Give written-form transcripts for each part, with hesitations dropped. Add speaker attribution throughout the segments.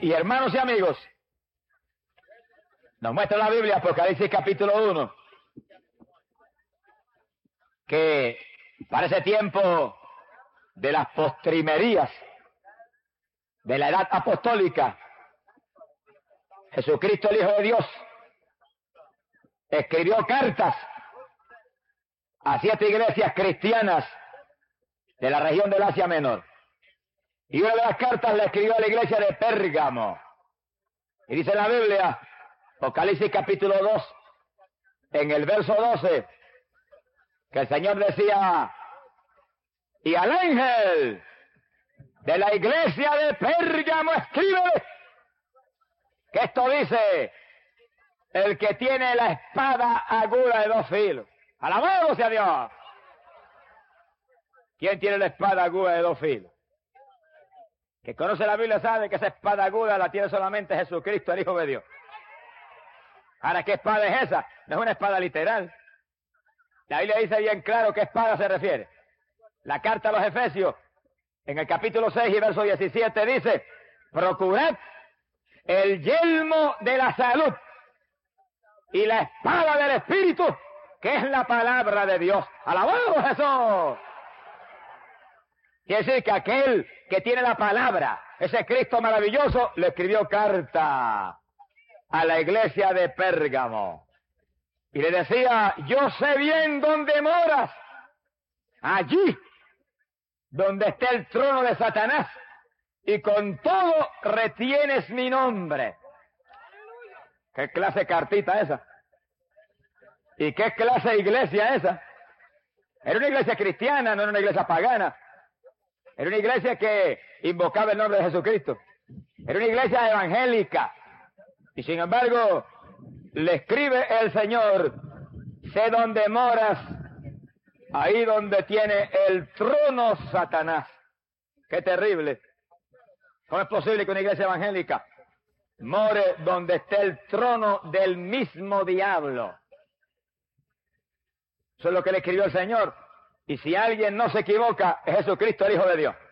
Speaker 1: Y hermanos y amigos, nos muestra la Biblia, Apocalipsis capítulo 1, que para ese tiempo de las postrimerías de la edad apostólica, Jesucristo, el Hijo de Dios, escribió cartas a 7 iglesias cristianas de la región del Asia Menor. Y una de las cartas la escribió a la iglesia de Pérgamo. Y dice la Biblia, Apocalipsis capítulo 2, en el verso 12, que el Señor decía: y al ángel de la iglesia de Pérgamo escribe, que esto dice el que tiene la espada aguda de 2 filos. ¡Alabado sea Dios! ¿Quién tiene la espada aguda de 2 filos? Que conoce la Biblia sabe que esa espada aguda la tiene solamente Jesucristo, el Hijo de Dios. Ahora, ¿qué espada es esa? No es una espada literal. La Biblia dice bien claro qué espada se refiere. La carta a los Efesios, en el capítulo 6 y verso 17, dice: procurad el yelmo de la salud y la espada del Espíritu, que es la palabra de Dios. ¡Alabado Jesús! Quiere decir que aquel que tiene la palabra, ese Cristo maravilloso, le escribió carta a la iglesia de Pérgamo. Y le decía: yo sé bien dónde moras, allí donde está el trono de Satanás, y con todo retienes mi nombre. ¿Qué clase de cartita esa? ¿Y qué clase de iglesia esa? Era una iglesia cristiana, no era una iglesia pagana. Era una iglesia que invocaba el nombre de Jesucristo. Era una iglesia evangélica. Y sin embargo, le escribe el Señor: sé dónde moras, ahí donde tiene el trono Satanás. ¡Qué terrible! ¿Cómo es posible que una iglesia evangélica more donde esté el trono del mismo diablo? Eso es lo que le escribió el Señor. Y si alguien no se equivoca, es Jesucristo, el Hijo de Dios.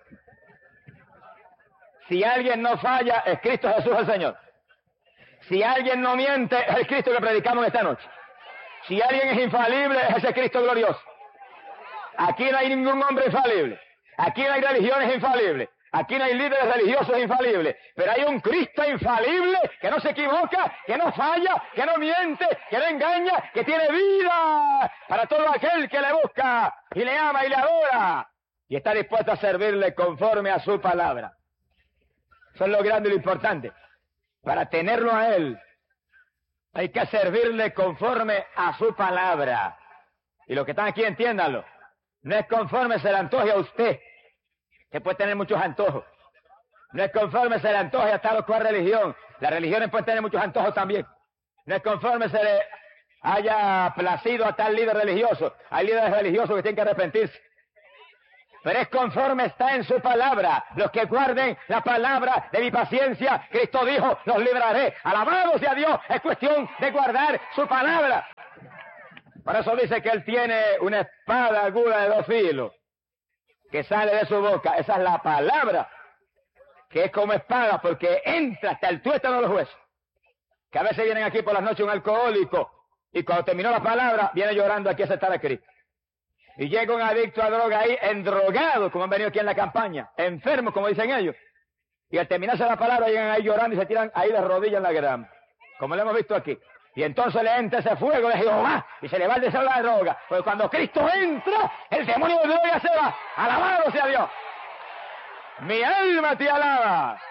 Speaker 1: Si alguien no falla, es Cristo Jesús el Señor. Si alguien no miente, es el Cristo que predicamos esta noche. Si alguien es infalible, es ese Cristo glorioso. Aquí no hay ningún hombre infalible. Aquí no hay religiones infalibles. Aquí no hay líderes religiosos infalibles. Pero hay un Cristo infalible que no se equivoca, que no falla, que no miente, que no engaña, que tiene vida para todo aquel que le busca y le ama y le adora. Y está dispuesto a servirle conforme a su palabra. Eso es lo grande y lo importante. Para tenerlo a Él, hay que servirle conforme a su palabra. Y los que están aquí, entiéndanlo. No es conforme se le antoje a usted, que puede tener muchos antojos. No es conforme se le antoje a tal o cual religión. Las religiones pueden tener muchos antojos también. No es conforme se le haya placido a tal líder religioso. Hay líderes religiosos que tienen que arrepentirse. Pero es conforme está en su palabra. Los que guarden la palabra de mi paciencia, Cristo dijo, los libraré. Alabado sea Dios, es cuestión de guardar su palabra. Por eso dice que Él tiene una espada aguda de 2 filos que sale de su boca. Esa es la palabra, que es como espada, porque entra hasta el tuétano de los huesos. Que a veces vienen aquí por las noches un alcohólico, y cuando terminó la palabra, viene llorando aquí a aceptar a Cristo. Y llega un adicto a droga ahí, endrogado, como han venido aquí en la campaña, enfermo, como dicen ellos. Y al terminarse la palabra, llegan ahí llorando y se tiran ahí de rodillas en la grama, como lo hemos visto aquí. Y entonces le entra ese fuego de Jehová y se le va el deseo de la droga. Porque cuando Cristo entra, el demonio de droga se va. ¡Alabado sea Dios! Mi alma te alaba.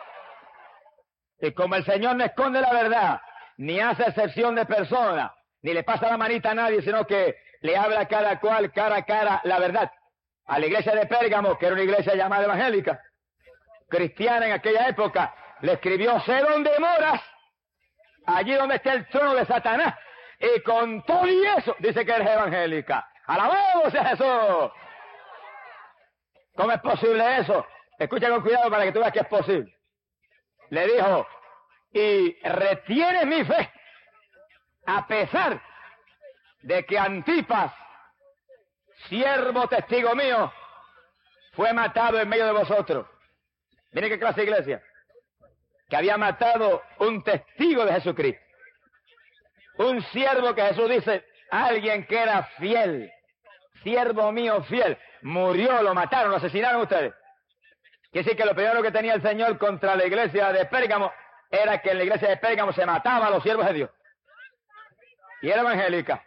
Speaker 1: Y como el Señor no esconde la verdad, ni hace excepción de persona, ni le pasa la manita a nadie, sino que le habla a cada cual cara a cara la verdad. A la iglesia de Pérgamo, que era una iglesia llamada evangélica, cristiana en aquella época, le escribió: sé dónde moras, allí donde está el trono de Satanás. Y con todo y eso, dice que eres evangélica. ¡Alabado sea Jesús! ¿Cómo es posible eso? Escucha con cuidado para que tú veas que es posible. Le dijo: y retienes mi fe, a pesar de que Antipas, siervo testigo mío, fue matado en medio de vosotros. Miren qué clase de iglesia. que había matado un testigo de Jesucristo. Un siervo que Jesús dice, alguien que era fiel, siervo mío fiel, murió, lo mataron, lo asesinaron ustedes. Quiere decir que lo primero que tenía el Señor contra la iglesia de Pérgamo era que en la iglesia de Pérgamo se mataba a los siervos de Dios. Y era evangélica.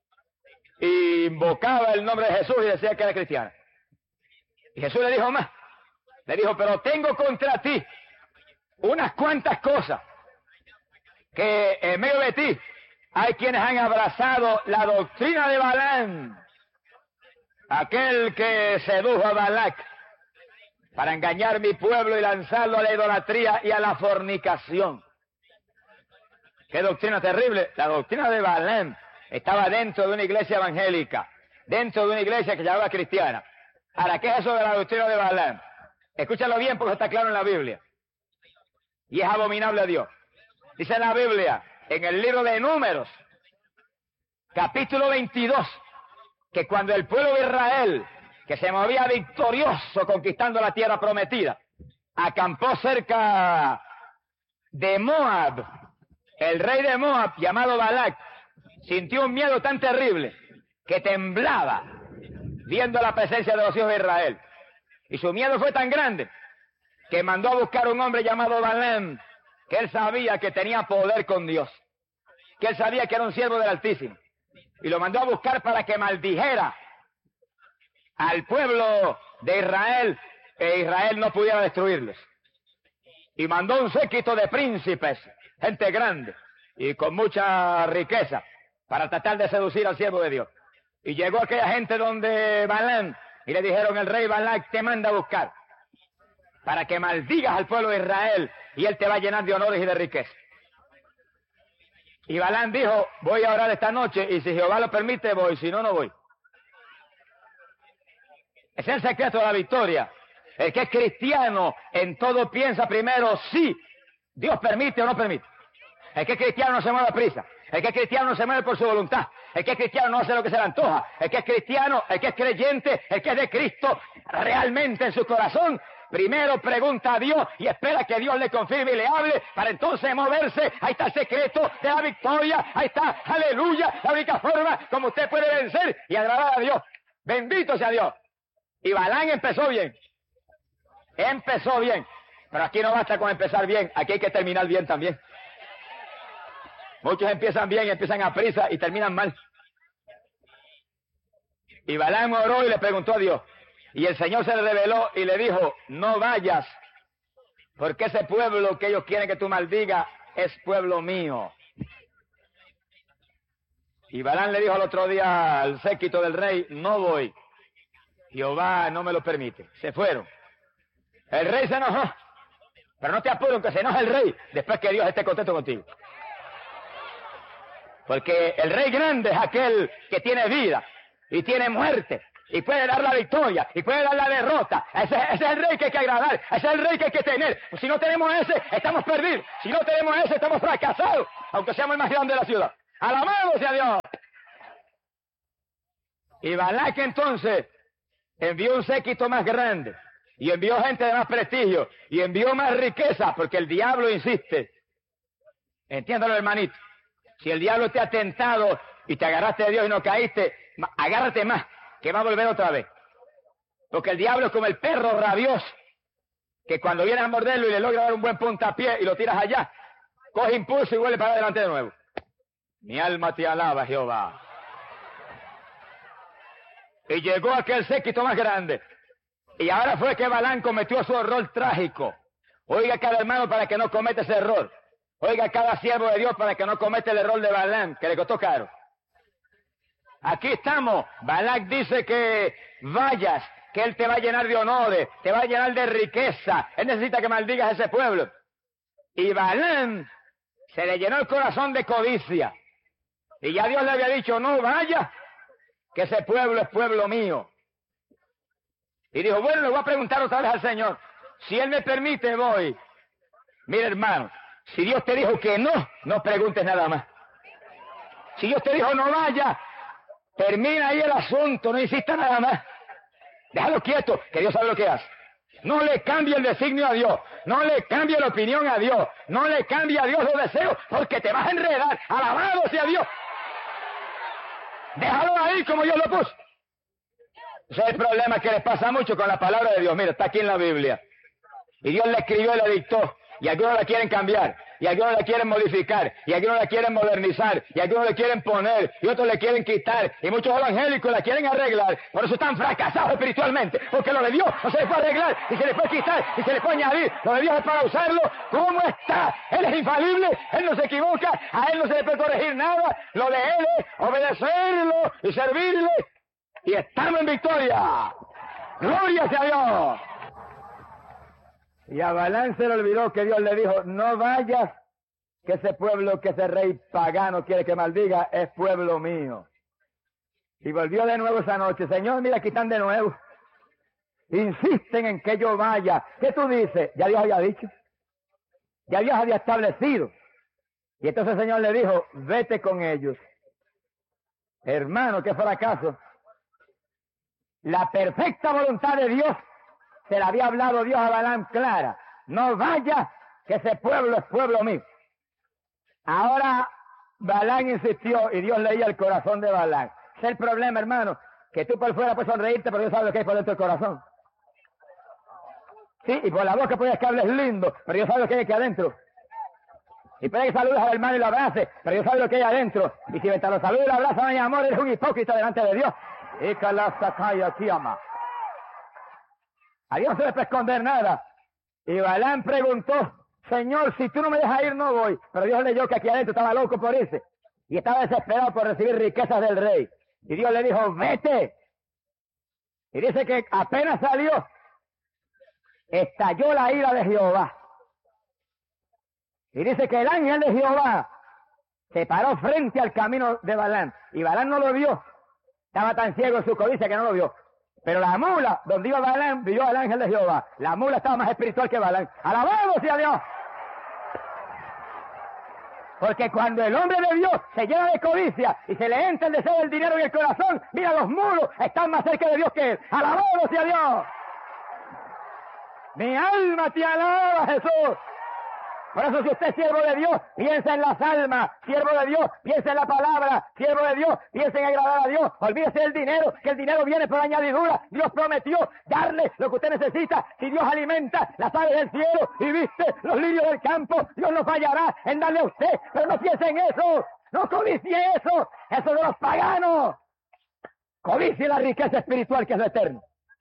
Speaker 1: Y invocaba el nombre de Jesús y decía que era cristiana. Y Jesús le dijo más. Le dijo, pero tengo contra ti unas cuantas cosas. Que en medio de ti hay quienes han abrazado la doctrina de Balaam. Aquel que sedujo a Balac para engañar mi pueblo y lanzarlo a la idolatría y a la fornicación. ¡Qué doctrina terrible! La doctrina de Balaam estaba dentro de una iglesia evangélica, dentro de una iglesia que se llamaba cristiana. Ahora, ¿qué es eso de la doctrina de Balaam? Escúchalo bien porque está claro en la Biblia. Y es abominable a Dios. Dice la Biblia, en el libro de Números, capítulo 22, que cuando el pueblo de Israel, que se movía victorioso conquistando la tierra prometida, acampó cerca de Moab, el rey de Moab, llamado Balac, sintió un miedo tan terrible que temblaba viendo la presencia de los hijos de Israel. Y su miedo fue tan grande que mandó a buscar un hombre llamado Balaam, que él sabía que tenía poder con Dios, que él sabía que era un siervo del Altísimo. Y lo mandó a buscar para que maldijera al pueblo de Israel, e Israel no pudiera destruirles. Y mandó un séquito de príncipes, gente grande y con mucha riqueza, para tratar de seducir al siervo de Dios. Y llegó aquella gente donde Balaam, y le dijeron, el rey Balac te manda a buscar para que maldigas al pueblo de Israel, y él te va a llenar de honores y de riqueza. Y Balaam dijo, voy a orar esta noche, y si Jehová lo permite voy, si no, no voy. Ese es el secreto de la victoria. El que es cristiano en todo piensa primero si Dios permite o no permite. El que es cristiano no se mueve a prisa. El que es cristiano no se mueve por su voluntad. El que es cristiano no hace lo que se le antoja. El que es cristiano, el que es creyente, el que es de Cristo realmente en su corazón, primero pregunta a Dios y espera que Dios le confirme y le hable para entonces moverse. Ahí está el secreto de la victoria. Ahí está, aleluya, la única forma como usted puede vencer y agradar a Dios. Bendito sea Dios. Y Balaam empezó bien. Empezó bien. Pero aquí no basta con empezar bien, aquí hay que terminar bien también. Muchos empiezan bien, empiezan a prisa y terminan mal. Y Balaam oró y le preguntó a Dios. Y el Señor se le reveló y le dijo, no vayas, porque ese pueblo que ellos quieren que tú maldigas es pueblo mío. Y Balaam le dijo al otro día al séquito del rey, no voy. Jehová no me lo permite. Se fueron. El rey se enojó. Pero no te apures que se enoje el rey después que Dios esté contento contigo. Porque el rey grande es aquel que tiene vida y tiene muerte y puede dar la victoria y puede dar la derrota. Ese es el rey que hay que agradar, ese es el rey que hay que tener. Si no tenemos ese, estamos perdidos. Si no tenemos ese, estamos fracasados, aunque seamos el más grande de la ciudad. ¡Alabado sea Dios! Y Balac entonces envió un séquito más grande y envió gente de más prestigio y envió más riqueza, porque el diablo insiste. Entiéndalo, hermanito. Si el diablo te ha tentado y te agarraste de Dios y no caíste, agárrate más, que va a volver otra vez. Porque el diablo es como el perro rabioso, que cuando vienes a morderlo y le logra dar un buen puntapié y lo tiras allá, coge impulso y vuelve para adelante de nuevo. Mi alma te alaba, Jehová. Y llegó aquel séquito más grande. Y ahora fue que Balaam cometió su error trágico. Oiga cada hermano para que no cometa ese error. Oiga cada siervo de Dios para que no cometa el error de Balaam, que le costó caro. Aquí estamos. Balac dice que vayas, que él te va a llenar de honores, te va a llenar de riqueza. Él necesita que maldigas a ese pueblo. Y Balaam se le llenó el corazón de codicia. Y ya Dios le había dicho, no vaya, que ese pueblo es pueblo mío. Y dijo, bueno, le voy a preguntar otra vez al Señor. Si Él me permite, voy. Mira, hermano, si Dios te dijo que no, no preguntes nada más. Si Dios te dijo no vaya, termina ahí el asunto, no insista nada más. Déjalo quieto, que Dios sabe lo que hace. No le cambie el designio a Dios. No le cambie la opinión a Dios. No le cambie a Dios los deseos, porque te vas a enredar. Alabado sea Dios. Déjalo ahí como Dios lo puso. Ese es el problema que les pasa mucho con la palabra de Dios. Mira, está aquí en la Biblia. Y Dios la escribió y la dictó. Y algunos la quieren cambiar. Y algunos la quieren modificar. Y algunos la quieren modernizar. Y algunos la quieren poner. Y otros le quieren quitar. Y muchos evangélicos la quieren arreglar. Por eso están fracasados espiritualmente. Porque lo de Dios no se le puede arreglar. Y se le puede quitar. Y se le puede añadir. Lo de Dios es para usarlo como está. Él es infalible. Él no se equivoca. A Él no se le puede corregir nada. Lo de Él es obedecerlo y servirle. Y estamos en victoria. ¡Gloria sea a Dios! Y a Balaam se le olvidó que Dios le dijo, no vayas, que ese pueblo que ese rey pagano quiere que maldiga es pueblo mío. Y volvió de nuevo esa noche. Señor, mira, aquí están de nuevo. Insisten en que yo vaya. ¿Qué tú dices? Ya Dios había dicho. Ya Dios había establecido. Y entonces el Señor le dijo, vete con ellos. Hermano, qué fracaso. La perfecta voluntad de Dios se la había hablado Dios a Balaam clara. No vaya, que ese pueblo es pueblo mío. Ahora Balaam insistió y Dios leía el corazón de Balaam. Ese es el problema, hermano, que tú por fuera puedes sonreírte, pero Dios sabe lo que hay por dentro del corazón. Sí, y por la boca puedes que hables lindo, pero Dios sabe lo que hay aquí adentro. Y puede que saludes al hermano y lo abraces, pero Dios sabe lo que hay adentro. Y si mientras lo saludas y lo abrazas, mi amor, eres un hipócrita delante de Dios. Y a Dios no se le puede esconder nada. Y Balaam preguntó, Señor, si tú no me dejas ir, no voy. Pero Dios leyó que aquí adentro estaba loco por irse. Y estaba desesperado por recibir riquezas del rey. Y Dios le dijo, vete. Y dice que apenas salió, estalló la ira de Jehová. Y dice que el ángel de Jehová se paró frente al camino de Balaam. Y Balaam no lo vio. Estaba tan ciego en su codicia que no lo vio. Pero la mula, donde iba Balaam, vio al ángel de Jehová. La mula estaba más espiritual que Balaam. ¡Alabado sea Dios! Porque cuando el hombre de Dios se llena de codicia y se le entra el deseo del dinero en el corazón, mira, los mulos están más cerca de Dios que él. ¡Alabado sea Dios! Mi alma te alaba, Jesús. Por eso, si usted es siervo de Dios, piensa en las almas. Siervo de Dios, piensa en la palabra. Siervo de Dios, piensa en agradar a Dios. Olvídese del dinero, que el dinero viene por añadidura. Dios prometió darle lo que usted necesita. Si Dios alimenta las aves del cielo y viste los lirios del campo, Dios no fallará en darle a usted. Pero no piense en eso. No codicie eso. Eso de los paganos. Codicie la riqueza espiritual que es lo eterno.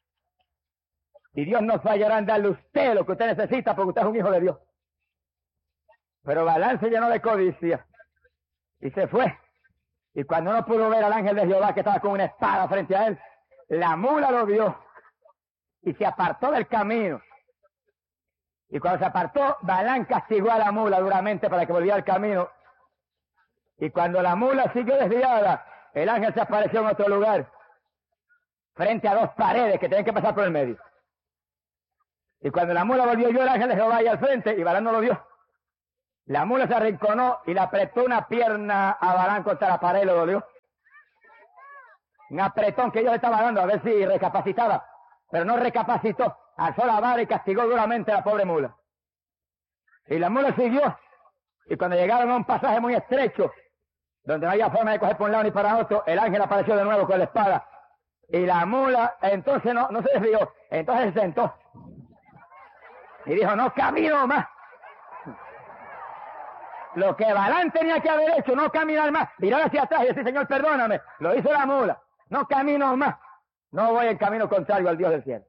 Speaker 1: Y Dios no fallará en darle a usted lo que usted necesita porque usted es un hijo de Dios. Pero Balaam se llenó de codicia y se fue. Y cuando no pudo ver al ángel de Jehová que estaba con una espada frente a él, la mula lo vio y se apartó del camino. Y cuando se apartó, Balaam castigó a la mula duramente para que volviera al camino. Y cuando la mula siguió desviada, el ángel se apareció en otro lugar, frente a dos paredes que tenían que pasar por el medio. Y cuando la mula volvió, vio el ángel de Jehová ahí al frente y Balaam no lo vio. La mula se arrinconó y le apretó una pierna a Balaam contra la pared y lo dolió. Un apretón que Dios le estaba dando a ver si recapacitaba. Pero no recapacitó. Alzó la vara y castigó duramente a la pobre mula. Y la mula siguió. Y cuando llegaron a un pasaje muy estrecho, donde no había forma de coger por un lado ni para otro, el ángel apareció de nuevo con la espada. Y la mula entonces no se desvió. Entonces se sentó. Y dijo, no camino más. Lo que Balaam tenía que haber hecho, no caminar más, mirar hacia atrás y decir, Señor, perdóname, lo hizo la mula, no camino más, no voy en camino contrario al Dios del cielo.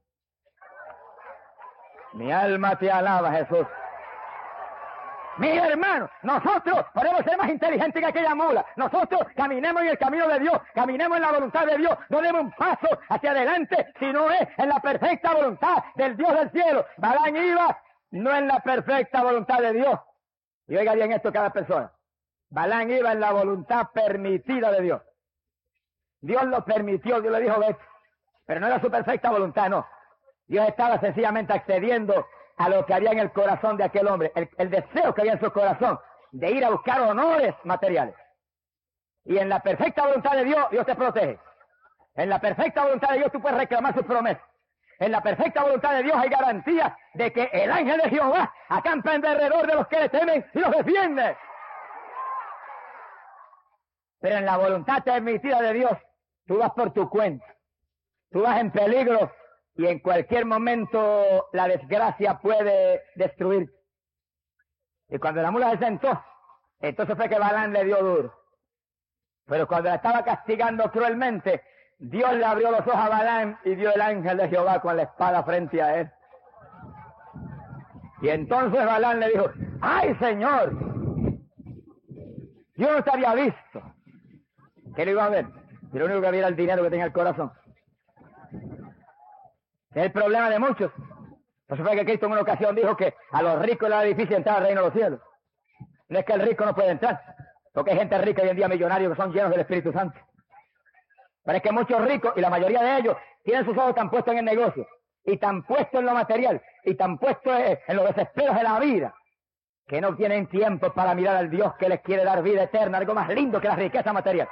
Speaker 1: Mi alma te alaba, Jesús. Mi hermano, nosotros podemos ser más inteligentes que aquella mula. Nosotros caminemos en el camino de Dios, caminemos en la voluntad de Dios, no demos un paso hacia adelante, sino es en la perfecta voluntad del Dios del cielo. Balaam iba no en la perfecta voluntad de Dios. Y oiga bien esto cada persona. Balaam iba en la voluntad permitida de Dios. Dios lo permitió, Dios le dijo, vete. Pero no era su perfecta voluntad, no. Dios estaba sencillamente accediendo a lo que había en el corazón de aquel hombre, el deseo que había en su corazón, de ir a buscar honores materiales. Y en la perfecta voluntad de Dios, Dios te protege. En la perfecta voluntad de Dios tú puedes reclamar sus promesas. en la perfecta voluntad de Dios hay garantía de que el ángel de Jehová acampa en derredor de los que le temen y los defiende. Pero en la voluntad permitida de Dios, tú vas por tu cuenta. Tú vas en peligro y en cualquier momento la desgracia puede destruirte. Y cuando la mula se sentó, entonces fue que Balaam le dio duro. Pero cuando la estaba castigando cruelmente, Dios le abrió los ojos a Balaam y dio el ángel de Jehová con la espada frente a él. Y entonces Balaam le dijo, ¡ay, Señor! Yo no te había visto. ¿Qué le iba a ver? Y lo único que había era el dinero que tenía el corazón. Es el problema de muchos. Por eso fue que Cristo en una ocasión dijo que a los ricos les era difícil entrar al reino de los cielos. No es que el rico no puede entrar, porque hay gente rica hoy en día, millonarios, que son llenos del Espíritu Santo. Pero es que muchos ricos, y la mayoría de ellos, tienen sus ojos tan puestos en el negocio, y tan puestos en lo material, y tan puestos en los desesperos de la vida, que no tienen tiempo para mirar al Dios que les quiere dar vida eterna, algo más lindo que la riqueza material.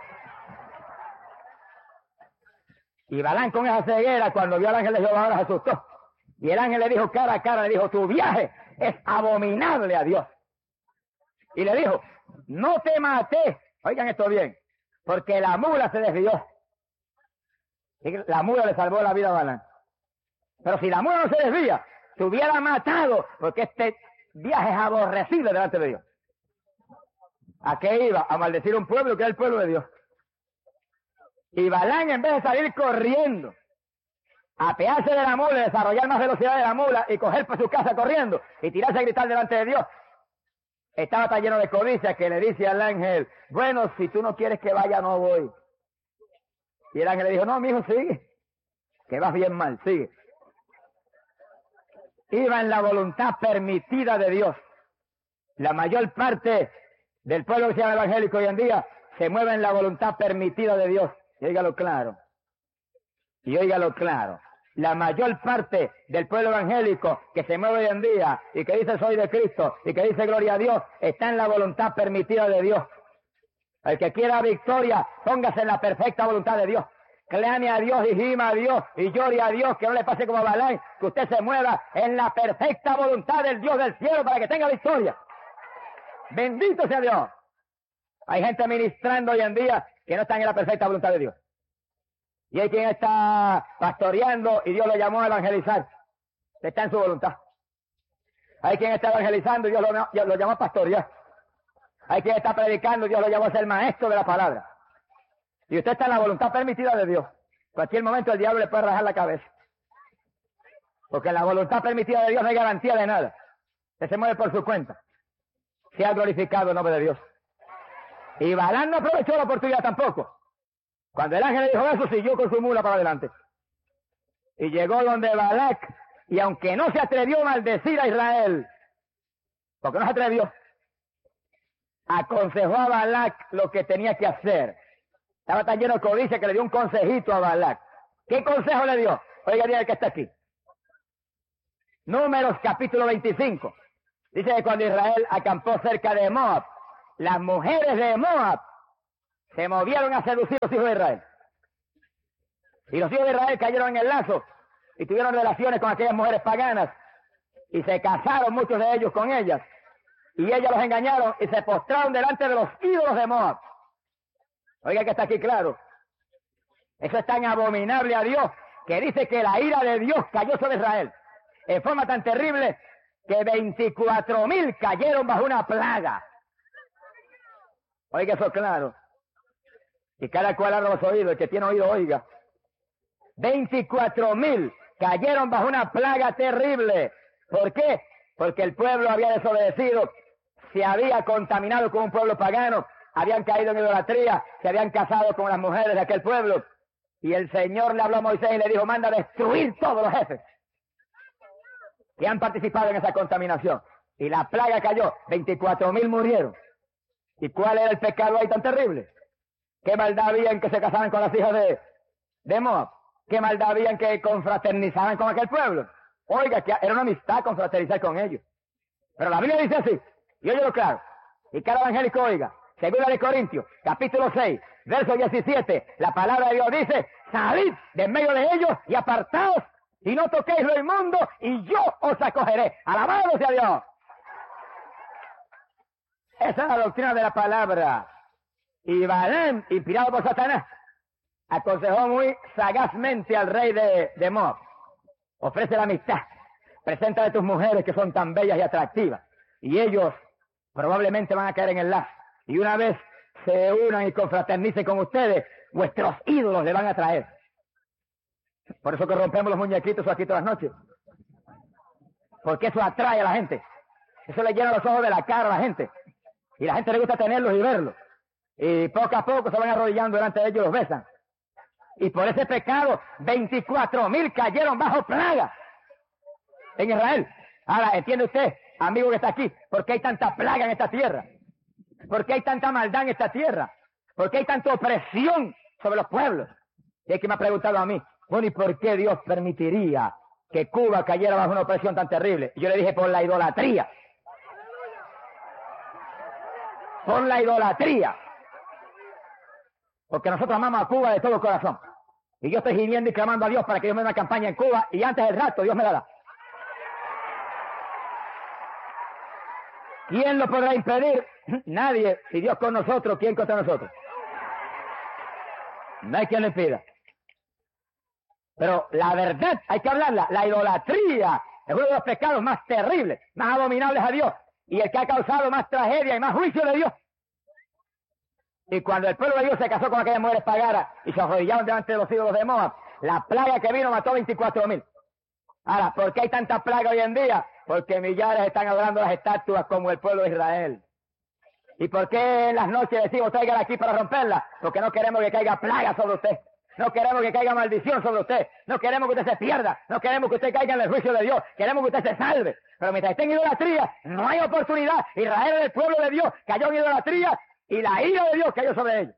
Speaker 1: Y Balaam con esa ceguera, cuando vio al ángel de Jehová, ahora se asustó. Y el ángel le dijo cara a cara, le dijo, tu viaje es abominable a Dios. Y le dijo, no te maté, oigan esto bien, porque la mula se desvió. Y la mula le salvó la vida a Balaam. Pero si la mula no se desvía, se hubiera matado, porque este viaje es aborrecible delante de Dios. ¿A qué iba? A maldecir un pueblo que es el pueblo de Dios. Y Balaam, en vez de salir corriendo, apearse de la mula, desarrollar más velocidad de la mula y coger para su casa corriendo y tirarse a gritar delante de Dios, estaba tan lleno de codicia que le dice al ángel, bueno, si tú no quieres que vaya, no voy. Y el ángel le dijo, no, mijo, sigue, que vas bien mal, sigue. Iba en la voluntad permitida de Dios. La mayor parte del pueblo que se llama evangélico hoy en día se mueve en la voluntad permitida de Dios. Y óigalo claro. Y óigalo claro. La mayor parte del pueblo evangélico que se mueve hoy en día y que dice soy de Cristo y que dice gloria a Dios, está en la voluntad permitida de Dios. El que quiera victoria, póngase en la perfecta voluntad de Dios. Clame a Dios y gima a Dios y llore a Dios, que no le pase como a Balaam, que usted se mueva en la perfecta voluntad del Dios del cielo para que tenga victoria. Bendito sea Dios. Hay gente ministrando hoy en día que no están en la perfecta voluntad de Dios. Y hay quien está pastoreando y Dios lo llamó a evangelizar. Está en su voluntad. Hay quien está evangelizando y Dios lo llamó a pastorear. Hay quien está predicando y Dios lo llamó a ser maestro de la palabra. Y usted está en la voluntad permitida de Dios. En cualquier momento el diablo le puede rajar la cabeza. Porque en la voluntad permitida de Dios no hay garantía de nada. Usted se mueve por su cuenta. Sea glorificado el nombre de Dios. Y Balaam no aprovechó la oportunidad tampoco. Cuando el ángel le dijo eso, siguió con su mula para adelante. Y llegó donde Balac, y aunque no se atrevió a maldecir a Israel, porque no se atrevió, aconsejó a Balac lo que tenía que hacer. Estaba tan lleno de codicia que le dio un consejito a Balac. ¿Qué consejo le dio? Oiga bien el que está aquí. Números capítulo 25. Dice que cuando Israel acampó cerca de Moab, las mujeres de Moab se movieron a seducir a los hijos de Israel. Y los hijos de Israel cayeron en el lazo y tuvieron relaciones con aquellas mujeres paganas y se casaron muchos de ellos con ellas. Y ellas los engañaron y se postraron delante de los ídolos de Moab. Oiga que está aquí claro. Eso es tan abominable a Dios que dice que la ira de Dios cayó sobre Israel en forma tan terrible que 24,000 cayeron bajo una plaga. Oiga eso claro. Y cada cual abra los oídos, el que tiene oído oiga. 24,000 cayeron bajo una plaga terrible. ¿Por qué? Porque el pueblo había desobedecido, se había contaminado con un pueblo pagano, habían caído en idolatría, se habían casado con las mujeres de aquel pueblo. Y el Señor le habló a Moisés y le dijo, manda a destruir todos los jefes que han participado en esa contaminación. Y la plaga cayó, 24,000 murieron. ¿Y cuál era el pecado ahí tan terrible? ¿Qué maldad había en que se casaran con las hijas de Moab? ¿Qué maldad había en que confraternizaran con aquel pueblo? Oiga, que era una amistad confraternizar con ellos. Pero la Biblia dice así, y óyelo claro, y cada evangélico oiga, segunda de Corintios, capítulo 6, verso 17, la palabra de Dios dice, salid de en medio de ellos y apartaos y no toquéis lo inmundo, y yo os acogeré. ¡Alabado sea Dios! Esa es la doctrina de la palabra. Y Balaam, inspirado por Satanás, aconsejó muy sagazmente al rey de Moab. Ofrece la amistad. Preséntale a tus mujeres que son tan bellas y atractivas. Y ellos probablemente van a caer en el lazo. Y una vez se unan y confraternicen con ustedes, vuestros ídolos le van a traer. Por eso que rompemos los muñequitos aquí todas las noches. Porque eso atrae a la gente. Eso le llena los ojos de la cara a la gente. Y la gente le gusta tenerlos y verlos. Y poco a poco se van arrodillando delante de ellos y los besan. Y por ese pecado, 24,000 cayeron bajo plaga en Israel. Ahora, ¿entiende usted, amigo que está aquí, por qué hay tanta plaga en esta tierra? ¿Por qué hay tanta maldad en esta tierra? ¿Por qué hay tanta opresión sobre los pueblos? Y es que me ha preguntado a mí, bueno, ¿y por qué Dios permitiría que Cuba cayera bajo una opresión tan terrible? Y yo le dije, por la idolatría. Por la idolatría. Porque nosotros amamos a Cuba de todo corazón. Y yo estoy gimiendo y clamando a Dios para que Dios me dé una campaña en Cuba, y antes del rato Dios me la da. ¿Quién lo podrá impedir? Nadie. Si Dios con nosotros, ¿quién contra nosotros? No hay quien lo impida. Pero la verdad hay que hablarla. La idolatría es uno de los pecados más terribles, más abominables a Dios, y el que ha causado más tragedia y más juicio de Dios. Y cuando el pueblo de Dios se casó con aquellas mujeres paganas y se arrodillaron delante de los ídolos de Moab, la plaga que vino mató 24,000. Ahora, ¿por qué hay tanta plaga hoy en día? Porque millares están adorando las estatuas como el pueblo de Israel. ¿Y por qué en las noches decimos traigan aquí para romperla? Porque no queremos que caiga plaga sobre usted. No queremos que caiga maldición sobre usted. No queremos que usted se pierda. No queremos que usted caiga en el juicio de Dios. Queremos que usted se salve. Pero mientras esté en idolatría, no hay oportunidad. Israel, el pueblo de Dios, cayó en idolatría y la ira de Dios cayó sobre ellos.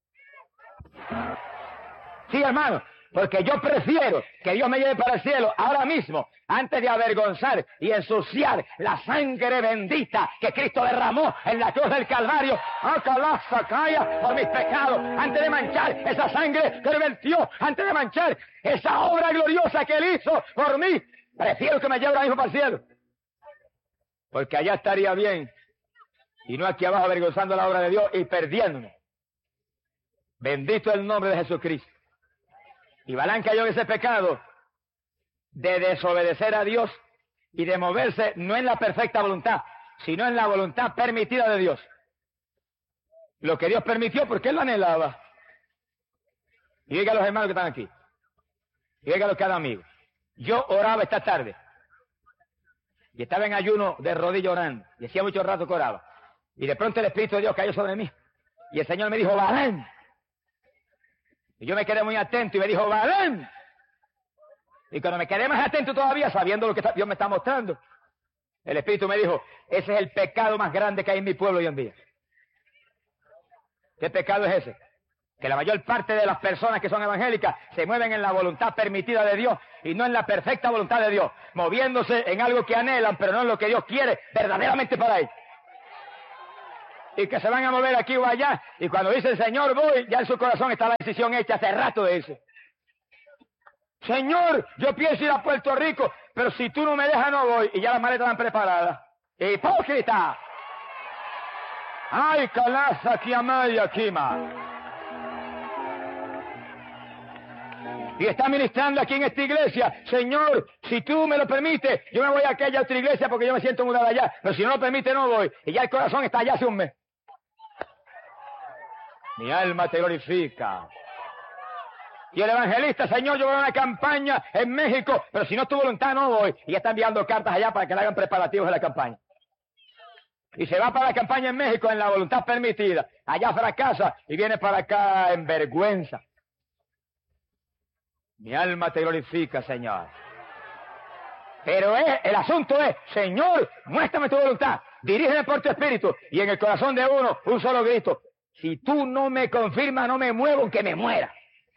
Speaker 1: Sí, hermano, porque yo prefiero que Dios me lleve para el cielo ahora mismo, antes de avergonzar y ensuciar la sangre bendita que Cristo derramó en la cruz del Calvario, por mis pecados, antes de manchar esa sangre que Él vertió, antes de manchar esa obra gloriosa que Él hizo por mí. Prefiero que me lleve ahora mismo para el cielo, porque allá estaría bien, y no aquí abajo avergonzando la obra de Dios y perdiéndome. Bendito el nombre de Jesucristo. Y Balaam cayó en ese pecado de desobedecer a Dios y de moverse no en la perfecta voluntad, sino en la voluntad permitida de Dios. Lo que Dios permitió porque Él lo anhelaba. Y diga a los hermanos que están aquí, y diga a los cada amigo, yo oraba esta tarde y estaba en ayuno de rodillas orando, y hacía mucho rato que oraba, y de pronto el Espíritu de Dios cayó sobre mí y el Señor me dijo, Balaam. Y yo me quedé muy atento y me dijo, Balaam. Y cuando me quedé más atento todavía, sabiendo lo que Dios me está mostrando, el Espíritu me dijo, ese es el pecado más grande que hay en mi pueblo hoy en día. ¿Qué pecado es ese? Que la mayor parte de las personas que son evangélicas se mueven en la voluntad permitida de Dios y no en la perfecta voluntad de Dios, moviéndose en algo que anhelan, pero no en lo que Dios quiere verdaderamente para ellos. Y que se van a mover aquí o allá, y cuando dice el Señor voy, ya en su corazón está la decisión hecha hace rato de eso. Señor, yo pienso ir a Puerto Rico, pero si tú no me dejas no voy, y ya las maletas están preparadas. ¡Hipócrita! ¡Ay, calaza, kiamaya, kima! Y está ministrando aquí en esta iglesia, Señor, si tú me lo permites, yo me voy a aquella otra iglesia porque yo me siento mudado allá, pero si no lo permite no voy, y ya el corazón está allá hace un mes. Mi alma te glorifica. Y el evangelista, Señor, yo voy a una campaña en México, pero si no es tu voluntad no voy. Y ya está enviando cartas allá para que le hagan preparativos de la campaña. Y se va para la campaña en México en la voluntad permitida. Allá fracasa y viene para acá en vergüenza. Mi alma te glorifica, Señor. Pero el asunto es, Señor, muéstrame tu voluntad. Dirígeme por tu espíritu. Y en el corazón de uno, un solo grito. Si tú no me confirmas, no me muevo, aunque me muera.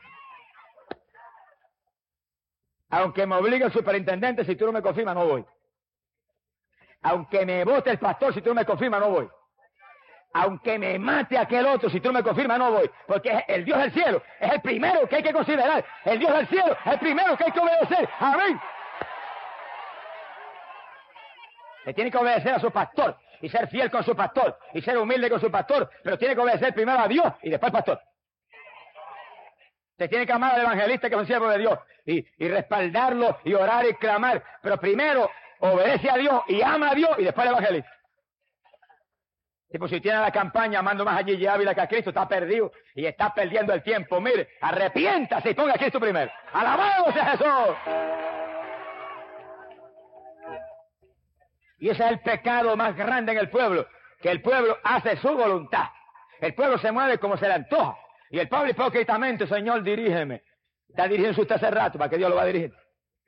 Speaker 1: Aunque me obligue el superintendente, si tú no me confirmas, no voy. Aunque me vote el pastor, si tú no me confirmas, no voy. aunque me mate aquel otro, si tú no me confirmas, no voy. Porque es el Dios del cielo es el primero que hay que considerar. El Dios del cielo es el primero que hay que obedecer. Amén. Le tiene que obedecer a su pastor y ser fiel con su pastor y ser humilde con su pastor, pero tiene que obedecer primero a Dios y después al pastor. Se tiene que amar al evangelista, que es un siervo de Dios, y respaldarlo y orar y clamar, pero primero obedece a Dios y ama a Dios y después al evangelista. Tipo, si tiene la campaña amando más a Gigi Ávila que a Cristo, está perdido y está perdiendo el tiempo. Mire, arrepiéntase y ponga a Cristo primero. ¡Alabado sea Jesús! Y ese es el pecado más grande en el pueblo, que el pueblo hace su voluntad. El pueblo se mueve como se le antoja. Y el pueblo hipócritamente, Señor, dirígeme. Está dirigiendo usted hace rato, ¿para qué Dios lo va a dirigir?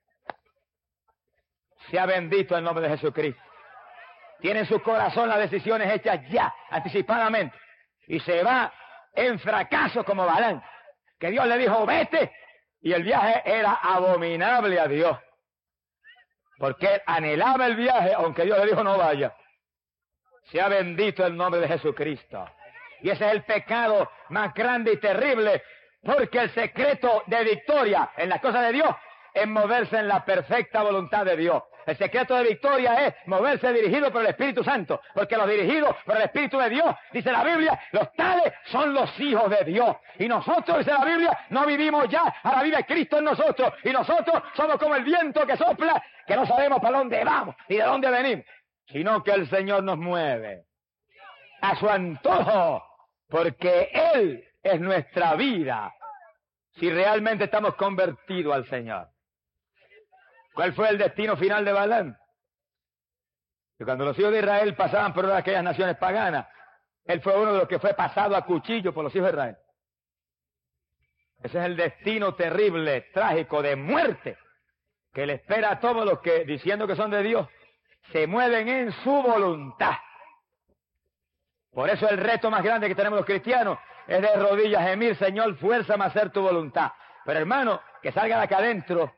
Speaker 1: Sea bendito el nombre de Jesucristo. Tiene en su corazón las decisiones hechas ya, anticipadamente. Y se va en fracaso como Balán. Que Dios le dijo, vete. Y el viaje era abominable a Dios. Porque él anhelaba el viaje, aunque Dios le dijo no vaya. Sea bendito el nombre de Jesucristo. Y ese es el pecado más grande y terrible, porque el secreto de victoria en las cosas de Dios es moverse en la perfecta voluntad de Dios. El secreto de victoria es moverse dirigido por el Espíritu Santo, porque los dirigidos por el Espíritu de Dios, dice la Biblia, los tales son los hijos de Dios. Y nosotros, dice la Biblia, no vivimos ya, ahora vive Cristo en nosotros. Y nosotros somos como el viento que sopla, que no sabemos para dónde vamos ni de dónde venimos, sino que el Señor nos mueve a su antojo, porque Él es nuestra vida, si realmente estamos convertidos al Señor. ¿Cuál fue el destino final de Balaam? Que cuando los hijos de Israel pasaban por aquellas naciones paganas, él fue uno de los que fue pasado a cuchillo por los hijos de Israel. Ese es el destino terrible, trágico, de muerte, que le espera a todos los que, diciendo que son de Dios, se mueven en su voluntad. Por eso el reto más grande que tenemos los cristianos es de rodillas gemir, Señor, fuérzame a hacer tu voluntad. Pero hermano, que salga de acá adentro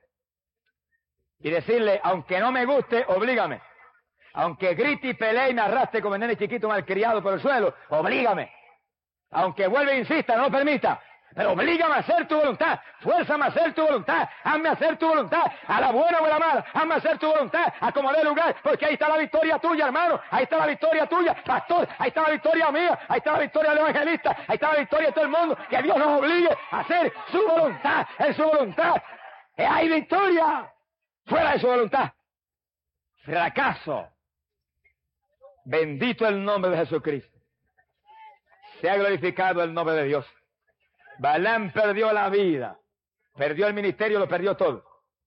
Speaker 1: y decirle, aunque no me guste, oblígame. Aunque grite y pelee y me arrastre como el nene chiquito malcriado por el suelo, oblígame. Aunque vuelva e insista, no lo permita. Pero oblígame a hacer tu voluntad, fuérzame a hacer tu voluntad, hazme hacer tu voluntad, a la buena o a la mala, hazme hacer tu voluntad, acomodé lugar, porque ahí está la victoria tuya, hermano, ahí está la victoria tuya, pastor, ahí está la victoria mía, ahí está la victoria del evangelista, ahí está la victoria de todo el mundo, que Dios nos obligue a hacer su voluntad, en su voluntad. Hay victoria, fuera de su voluntad. Fracaso. Bendito el nombre de Jesucristo. Sea glorificado el nombre de Dios. Balaam perdió la vida, perdió el ministerio, lo perdió todo.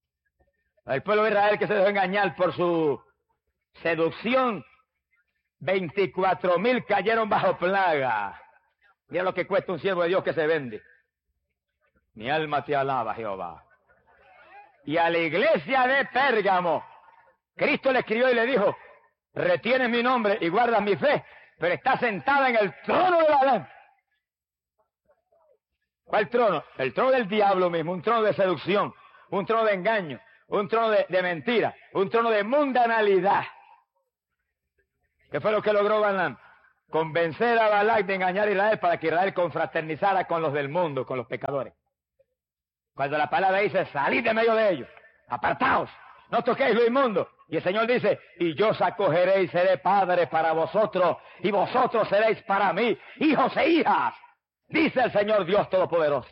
Speaker 1: El pueblo de Israel que se dejó engañar por su seducción, 24,000 cayeron bajo plaga. Mira lo que cuesta un siervo de Dios que se vende. Mi alma te alaba, Jehová. Y a la iglesia de Pérgamo, Cristo le escribió y le dijo, retienes mi nombre y guardas mi fe, pero está sentada en el trono de Balaam. ¿Cuál trono? El trono del diablo mismo, un trono de seducción, un trono de engaño, un trono de mentira, un trono de mundanalidad. ¿Qué fue lo que logró Balaam? Convencer a Balac de engañar a Israel para que Israel confraternizara con los del mundo, con los pecadores. Cuando la palabra dice, salid de medio de ellos, apartaos, no toquéis lo inmundo. Y el Señor dice, y yo os acogeré y seré padre para vosotros, y vosotros seréis para mí, hijos e hijas. Dice el Señor Dios Todopoderoso.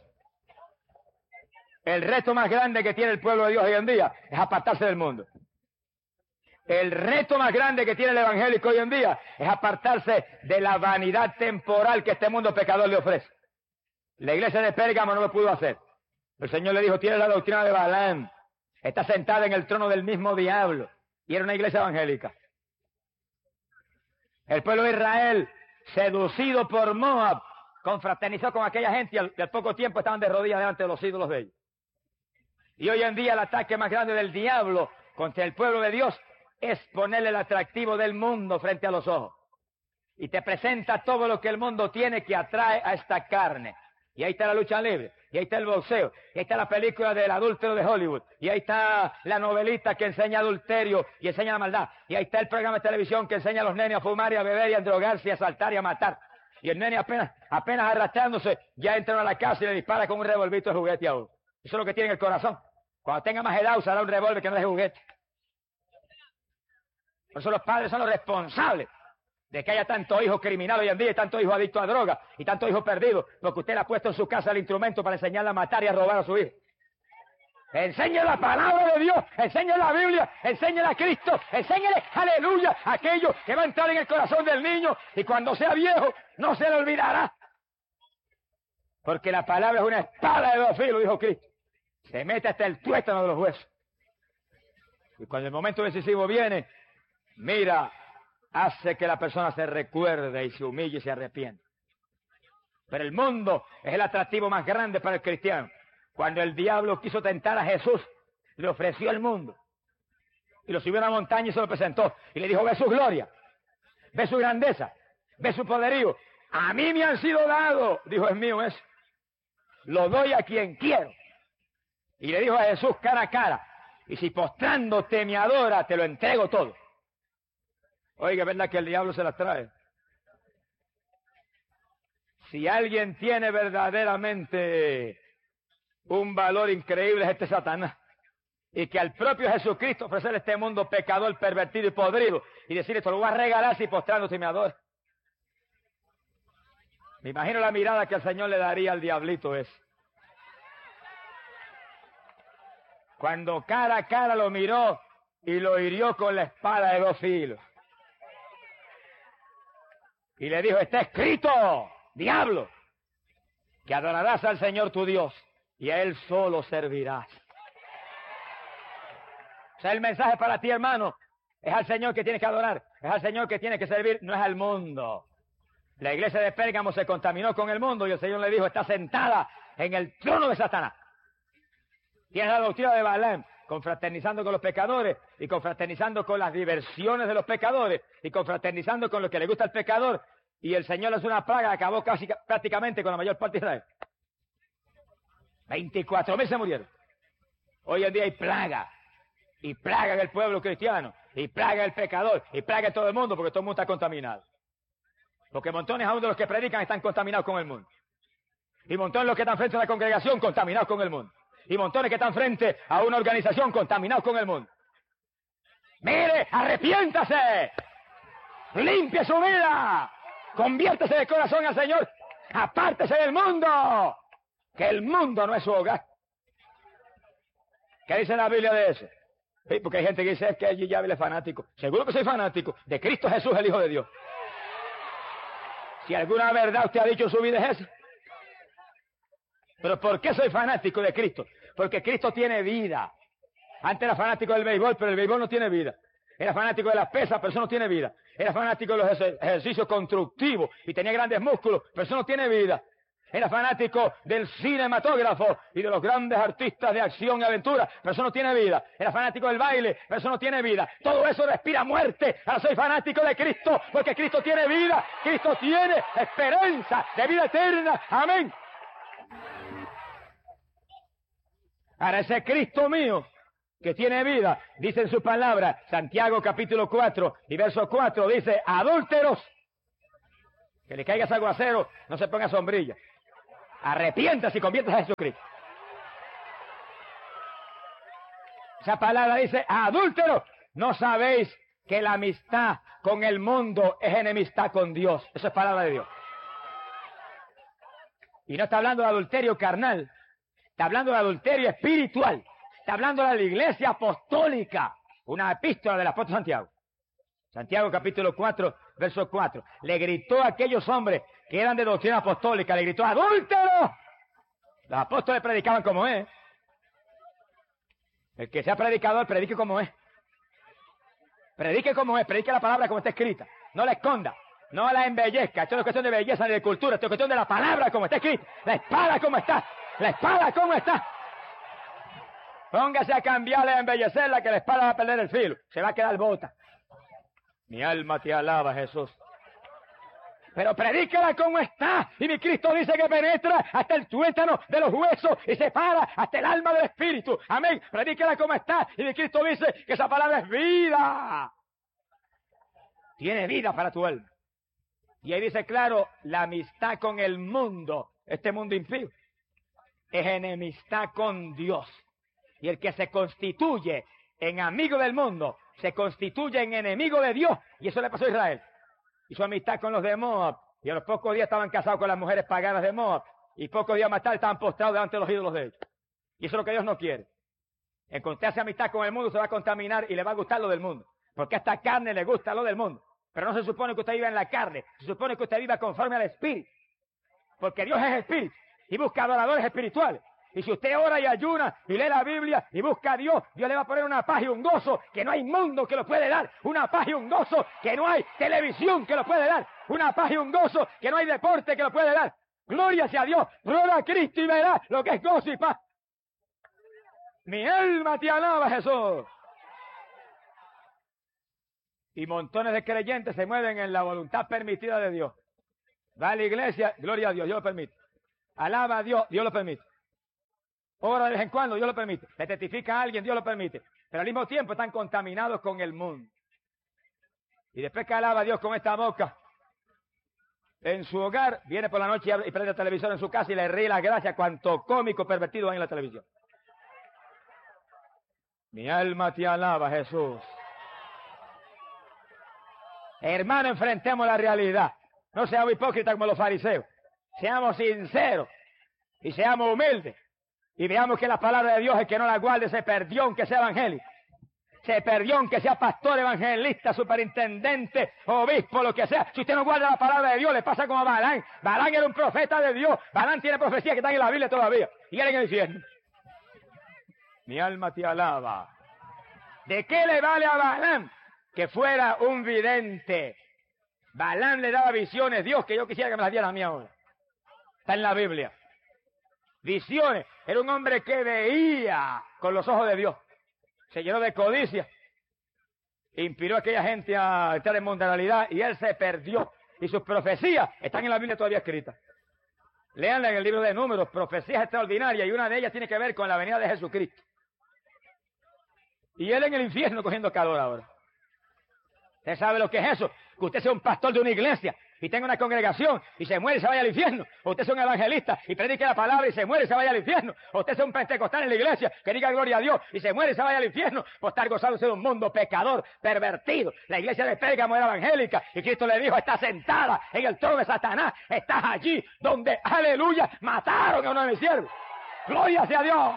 Speaker 1: El reto más grande que tiene el pueblo de Dios hoy en día es apartarse del mundo. El reto más grande que tiene el evangélico hoy en día es apartarse de la vanidad temporal que este mundo pecador le ofrece. La iglesia de Pérgamo no lo pudo hacer. El Señor le dijo, tienes la doctrina de Balaam. Está sentada en el trono del mismo diablo. Y era una iglesia evangélica. El pueblo de Israel, seducido por Moab, confraternizó con aquella gente y al poco tiempo estaban de rodillas delante de los ídolos de ellos. Y hoy en día el ataque más grande del diablo contra el pueblo de Dios es ponerle el atractivo del mundo frente a los ojos. Y te presenta todo lo que el mundo tiene que atrae a esta carne. Y ahí está la lucha libre, y ahí está el boxeo, y ahí está la película del adúltero de Hollywood, y ahí está la novelista que enseña adulterio y enseña la maldad, y ahí está el programa de televisión que enseña a los nenes a fumar y a beber y a drogarse y a asaltar y a matar. Y el nene apenas arrastrándose, ya entra a la casa y le dispara con un revolvito de juguete a uno. Eso es lo que tiene en el corazón. Cuando tenga más edad usará un revólver que no es de juguete. Por eso los padres son los responsables de que haya tanto hijo criminal hoy en día y tanto hijo adicto a droga y tanto hijo perdido, porque usted le ha puesto en su casa el instrumento para enseñarle a matar y a robar a su hijo. Enséñale la palabra de Dios, enséñale la Biblia, enséñale a Cristo, enséñale, aleluya, aquello que va a entrar en el corazón del niño y cuando sea viejo no se le olvidará. Porque la palabra es una espada de dos filos, dijo Cristo. Se mete hasta el tuétano de los huesos. Y cuando el momento decisivo viene, mira, hace que la persona se recuerde y se humille y se arrepiente. Pero el mundo es el atractivo más grande para el cristiano. Cuando el diablo quiso tentar a Jesús, le ofreció el mundo. Y lo subió a una montaña y se lo presentó. Y le dijo, ve su gloria, ve su grandeza, ve su poderío. A mí me han sido dados, dijo, es mío eso. Lo doy a quien quiero. Y le dijo a Jesús cara a cara, y si postrándote me adora, te lo entrego todo. Oiga, ¿verdad que el diablo se las trae? Si alguien tiene verdaderamente un valor increíble es este Satanás. Y que al propio Jesucristo ofrecer este mundo pecador, pervertido y podrido, y decir esto lo voy a regalar si postrándote me adora. Me imagino la mirada que el Señor le daría al diablito ese. Cuando cara a cara lo miró y lo hirió con la espada de dos filos. Y le dijo, está escrito, diablo, que adorarás al Señor tu Dios y a Él solo servirás. O sea, el mensaje para ti, hermano, es al Señor que tienes que adorar, es al Señor que tienes que servir, no es al mundo. La iglesia de Pérgamo se contaminó con el mundo y el Señor le dijo, está sentada en el trono de Satanás. Tienes la doctrina de Balaam, confraternizando con los pecadores y confraternizando con las diversiones de los pecadores y confraternizando con lo que le gusta al pecador. Y el Señor es una plaga, acabó casi prácticamente con la mayor parte de Israel. 24,000 se murieron. Hoy en día hay plaga. Y plaga en el pueblo cristiano. Y plaga en el pecador. Y plaga en todo el mundo porque todo el mundo está contaminado. Porque montones aún de los que predican están contaminados con el mundo. Y montones de los que están frente a la congregación contaminados con el mundo. Y montones que están frente a una organización contaminados con el mundo. Mire, arrepiéntase. Limpie su vida. Conviértese de corazón al Señor. Apártese del mundo. Que el mundo no es su hogar. ¿Qué dice la Biblia de eso? Sí, porque hay gente que dice es que allí ya es fanático. Seguro que soy fanático de Cristo Jesús, el Hijo de Dios. Si alguna verdad usted ha dicho en su vida es esa. Pero ¿por qué soy fanático de Cristo? Porque Cristo tiene vida. Antes era fanático del béisbol, pero el béisbol no tiene vida. Era fanático de las pesas, pero eso no tiene vida. Era fanático de los ejercicios constructivos y tenía grandes músculos, pero eso no tiene vida. Era fanático del cinematógrafo y de los grandes artistas de acción y aventura, pero eso no tiene vida. Era fanático del baile, pero eso no tiene vida. Todo eso respira muerte. Ahora soy fanático de Cristo, porque Cristo tiene vida. Cristo tiene esperanza de vida eterna. Amén. Ahora ese Cristo mío que tiene vida, dice en su palabra, Santiago capítulo 4 y verso 4, dice, adúlteros, que le caiga ese aguacero, no se ponga sombrilla. Arrepiéntase y conviértase a Jesucristo. Esa palabra dice, adúlteros, ¿no sabéis que la amistad con el mundo es enemistad con Dios? Eso es palabra de Dios. Y no está hablando de adulterio carnal, está hablando de adulterio espiritual. Está hablando de la iglesia apostólica. Una epístola del apóstol Santiago. Santiago capítulo 4, verso 4. Le gritó a aquellos hombres que eran de doctrina apostólica, le gritó, ¡adúlteros! Los apóstoles predicaban como es. El que sea predicador, predique como es. Predique como es, predique la palabra como está escrita. No la esconda, no la embellezca. Esto no es cuestión de belleza ni de cultura, esto es cuestión de la palabra como está escrita. La espada como está, la espada como está. Póngase a cambiarla y a embellecerla, que la espada va a perder el filo. Se va a quedar bota. Mi alma te alaba, Jesús. pero predícala como está. Y mi Cristo dice que penetra hasta el tuétano de los huesos y separa hasta el alma del espíritu. Amén. Predícala como está. Y mi Cristo dice que esa palabra es vida. Tiene vida para tu alma. Y ahí dice claro, la amistad con el mundo, este mundo impío, es enemistad con Dios. Y el que se constituye en amigo del mundo, se constituye en enemigo de Dios. Y eso le pasó a Israel. Hizo amistad con los de Moab. Y a los pocos días estaban casados con las mujeres paganas de Moab. Y pocos días más tarde estaban postrados delante de los ídolos de ellos. Y eso es lo que Dios no quiere. Encontrarse amistad con el mundo se va a contaminar y le va a gustar lo del mundo. Porque a esta carne le gusta lo del mundo. Pero no se supone que usted viva en la carne. Se supone que usted viva conforme al Espíritu. Porque Dios es Espíritu. Y busca adoradores espirituales. Y si usted ora y ayuna y lee la Biblia y busca a Dios, Dios le va a poner una paz y un gozo que no hay mundo que lo puede dar. Una paz y un gozo que no hay televisión que lo puede dar. Una paz y un gozo que no hay deporte que lo puede dar. Gloria sea a Dios. Gloria a Cristo y verá lo que es gozo y paz. Mi alma te alaba, Jesús. Y montones de creyentes se mueven en la voluntad permitida de Dios. Va a la iglesia, gloria a Dios, Dios lo permite. Alaba a Dios, Dios lo permite. Ora de vez en cuando, Dios lo permite. Le testifica a alguien, Dios lo permite. Pero al mismo tiempo están contaminados con el mundo. Y después que alaba a Dios con esta boca, en su hogar, viene por la noche y prende el televisor en su casa y le ríe la gracia cuanto cómico pervertido hay en la televisión. Mi alma te alaba, Jesús. Hermano, enfrentemos la realidad. No seamos hipócritas como los fariseos. Seamos sinceros y seamos humildes. Y veamos que la palabra de Dios, el que no la guarde, se perdió aunque sea evangélico. Se perdió aunque sea pastor, evangelista, superintendente, obispo, lo que sea. Si usted no guarda la palabra de Dios, le pasa como a Balán. Balán era un profeta de Dios. Balán tiene profecías que están en la Biblia todavía. Y él en el infierno. Mi alma te alaba. ¿De qué le vale a Balán que fuera un vidente? Balán le daba visiones. Dios, que yo quisiera que me las diera a mí ahora. Está en la Biblia. Visiones. Era un hombre que veía con los ojos de Dios. Se llenó de codicia. Inspiró a aquella gente a estar en mundanalidad y él se perdió. Y sus profecías están en la Biblia todavía escritas. Léanla en el libro de Números, profecías extraordinarias, y una de ellas tiene que ver con la venida de Jesucristo. Y él en el infierno cogiendo calor ahora. ¿Usted sabe lo que es eso? Que usted sea un pastor de una iglesia y tenga una congregación y se muere y se vaya al infierno. O usted sea un evangelista y predique la palabra y se muere y se vaya al infierno. O usted sea un pentecostal en la iglesia que diga gloria a Dios y se muere y se vaya al infierno por estar gozándose de un mundo pecador, pervertido. La iglesia de Pérgamo era evangélica y Cristo le dijo, está sentada en el trono de Satanás. Estás allí donde, aleluya, mataron a uno de mis siervos. Gloria sea a Dios.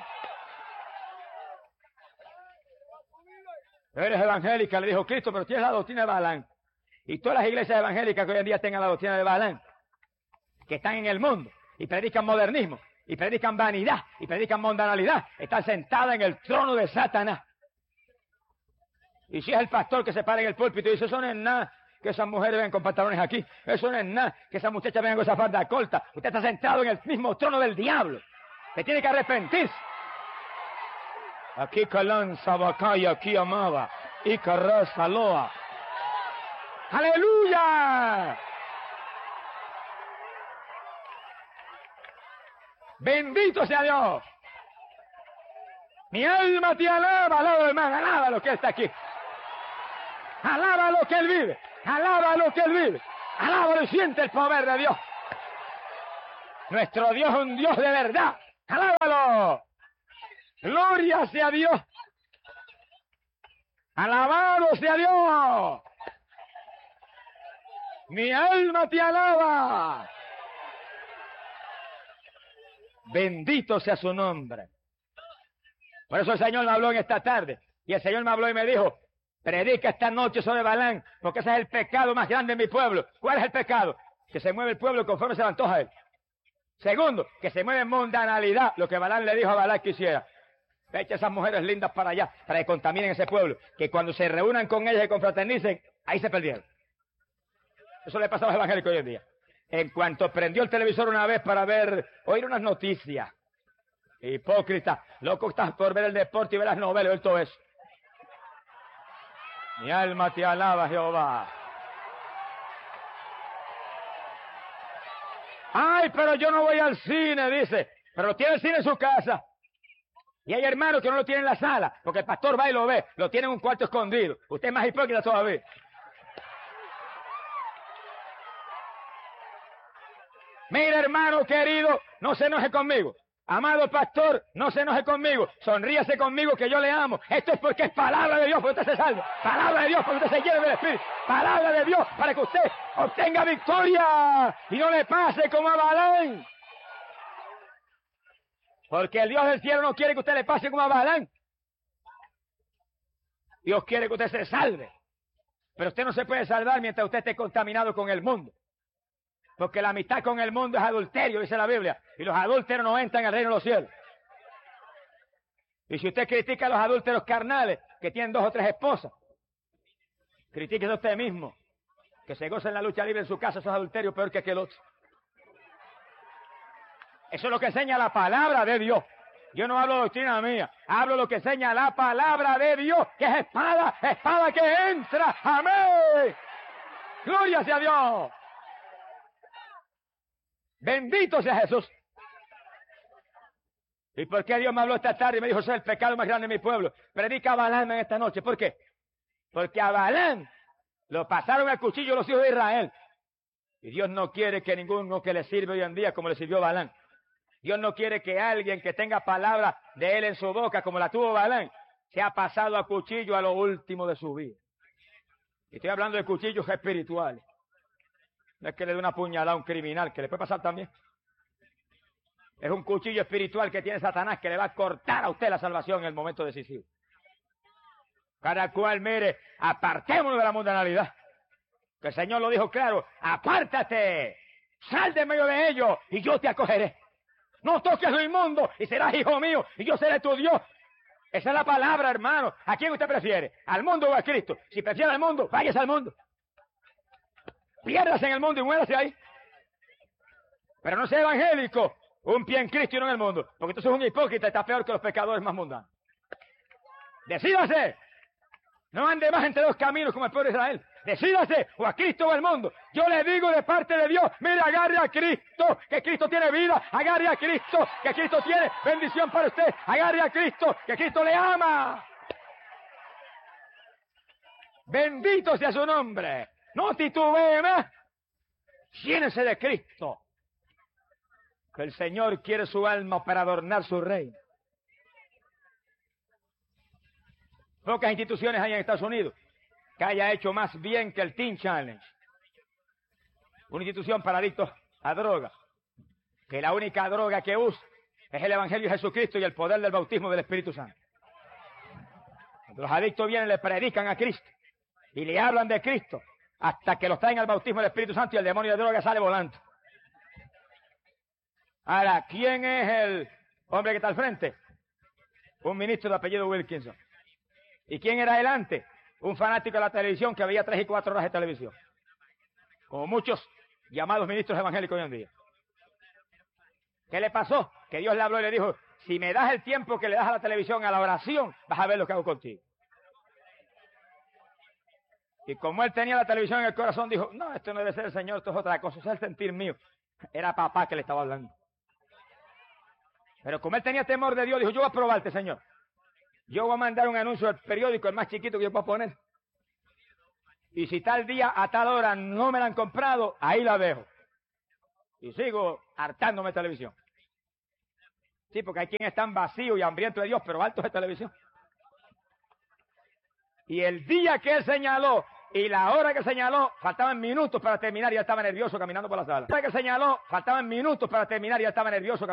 Speaker 1: Eres evangélica, le dijo Cristo, pero tienes la doctrina de Balán. Y todas las iglesias evangélicas que hoy en día tengan la doctrina de Balán, que están en el mundo, y predican modernismo, y predican vanidad, y predican mundanalidad, están sentadas en el trono de Satanás. Y si es el pastor que se para en el púlpito y dice, eso no es nada, que esas mujeres vengan con pantalones aquí, eso no es nada, que esas muchachas vengan con esa falda corta, usted está sentado en el mismo trono del diablo. Se tiene que arrepentirse. Aquí Calán, Sabacaya, aquí amaba, y Carraza, Loa. ¡Aleluya! Bendito sea Dios. Mi alma te alaba, alaba hermano, alaba lo que Él está aquí. Alaba lo que Él vive, alaba lo que Él vive. Alaba y siente el poder de Dios. Nuestro Dios es un Dios de verdad. Alábalo. Gloria sea Dios. Alabado sea Dios. Mi alma te alaba. Bendito sea su nombre. Por eso el Señor me habló en esta tarde. Y el Señor me habló y me dijo, predica esta noche sobre Balán, porque ese es el pecado más grande en mi pueblo. ¿Cuál es el pecado? Que se mueve el pueblo conforme se le antoja a él. Segundo, que se mueve en mundanalidad, lo que Balán le dijo a Balán que hiciera. Echa esas mujeres lindas para allá, para que contaminen ese pueblo. Que cuando se reúnan con ellas y confraternicen, ahí se perdieron. Eso le pasa a los evangélicos hoy en día. En cuanto prendió el televisor una vez para oír unas noticias. Hipócrita, loco estás por ver el deporte y ver las novelas, ver todo eso. Mi alma te alaba, Jehová. Ay, pero yo no voy al cine, dice. Pero tiene el cine en su casa. Y hay hermanos que no lo tienen en la sala, porque el pastor va y lo ve, lo tiene en un cuarto escondido. Usted es más hipócrita todavía. Mira, hermano querido, no se enoje conmigo. Amado pastor, no se enoje conmigo. Sonríase conmigo que yo le amo. Esto es porque es palabra de Dios para que usted se salve. Palabra de Dios para que usted se llene del Espíritu. Palabra de Dios para que usted obtenga victoria y no le pase como a Balaam. Porque el Dios del cielo no quiere que usted le pase como a Balaam. Dios quiere que usted se salve. Pero usted no se puede salvar mientras usted esté contaminado con el mundo. Porque la amistad con el mundo es adulterio, dice la Biblia. Y los adúlteros no entran al reino de los cielos. Y si usted critica a los adúlteros carnales, que tienen 2 o 3 esposas, critíquese a usted mismo. Que se goza en la lucha libre en su casa, eso es adulterio peor que aquel otro. Eso es lo que enseña la palabra de Dios. Yo no hablo de doctrina mía, hablo lo que enseña la palabra de Dios, que es espada, espada que entra. ¡Amén! ¡Gloria sea a Dios! Bendito sea Jesús. ¿Y por qué Dios me habló esta tarde y me dijo, soy el pecado más grande de mi pueblo? Predica a Balaam en esta noche. ¿Por qué? Porque a Balaam lo pasaron al cuchillo los hijos de Israel. Y Dios no quiere que ninguno que le sirve hoy en día como le sirvió Balaam. Dios no quiere que alguien que tenga palabra de él en su boca como la tuvo Balaam sea pasado a cuchillo a lo último de su vida. Y estoy hablando de cuchillos espirituales. No es que le dé una puñalada a un criminal, que le puede pasar también. Es un cuchillo espiritual que tiene Satanás que le va a cortar a usted la salvación en el momento decisivo. Cada cual, mire, apartémonos de la mundanalidad. Que el Señor lo dijo claro, apártate, sal de medio de ellos y yo te acogeré. No toques lo inmundo y serás hijo mío y yo seré tu Dios. Esa es la palabra, hermano. ¿A quién usted prefiere? ¿Al mundo o a Cristo? Si prefiere al mundo, váyase al mundo. Piérdase en el mundo y muérase ahí. Pero no sea evangélico, un pie en Cristo y no en el mundo. Porque entonces es un hipócrita y está peor que los pecadores más mundanos. Decídase. No ande más entre 2 caminos como el pueblo de Israel. Decídase, o a Cristo o al mundo. Yo le digo de parte de Dios, mire, agarre a Cristo, que Cristo tiene vida. Agarre a Cristo, que Cristo tiene bendición para usted. Agarre a Cristo, que Cristo le ama. Bendito sea su nombre. No titubee más. Llénese de Cristo. Que el Señor quiere su alma para adornar su reino. Pocas instituciones hay en Estados Unidos que haya hecho más bien que el Teen Challenge. Una institución para adictos a drogas. Que la única droga que usa es el Evangelio de Jesucristo y el poder del bautismo del Espíritu Santo. Cuando los adictos vienen, le predican a Cristo y le hablan de Cristo hasta que los traen al bautismo del Espíritu Santo y el demonio de droga sale volando. Ahora, ¿quién es el hombre que está al frente? Un ministro de apellido Wilkinson. ¿Y quién era él antes? Un fanático de la televisión que veía 3 y 4 horas de televisión. Como muchos llamados ministros evangélicos hoy en día. ¿Qué le pasó? Que Dios le habló y le dijo, si me das el tiempo que le das a la televisión, a la oración, vas a ver lo que hago contigo. Y como él tenía la televisión en el corazón, dijo, no, esto no debe ser el Señor, esto es otra cosa, eso es el sentir mío. Era papá que le estaba hablando. Pero como él tenía temor de Dios, dijo, yo voy a probarte, Señor. Yo voy a mandar un anuncio al periódico, el más chiquito que yo puedo poner. Y si tal día, a tal hora, no me la han comprado, ahí la dejo. Y sigo hartándome de televisión. Sí, porque hay quienes están vacíos y hambrientos de Dios, pero altos de televisión. Y el día que él señaló y la hora que señaló, faltaban minutos para terminar y ya estaba nervioso caminando por la sala. La hora que señaló, faltaban minutos para terminar y ya estaba nervioso caminando.